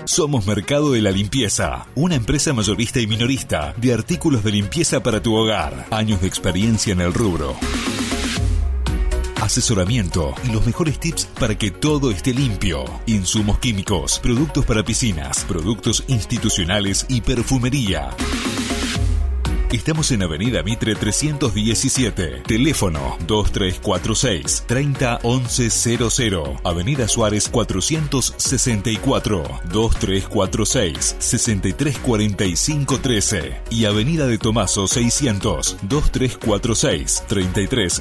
Somos Mercado de la Limpieza, una empresa mayorista y minorista de artículos de limpieza para tu hogar. Años de experiencia en el rubro. Asesoramiento y los mejores tips para que todo esté limpio. Insumos químicos, productos para piscinas, productos institucionales y perfumería. Estamos en Avenida Mitre 317, teléfono 2346 30 11 00, Avenida Suárez 464, 2346 63 45 13 y Avenida de Tomaso 600, 2346 33